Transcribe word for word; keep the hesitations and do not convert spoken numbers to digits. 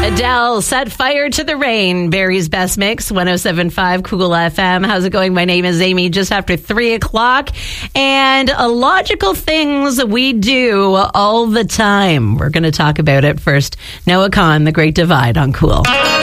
Adele, Set Fire to the Rain, Barry's Best Mix, one oh seven point five Cool F M. How's it going? My name is Amy, just after three o'clock. And illogical things we do all the time. We're going to talk about it first. Noah Kahan, The Great Divide on Cool.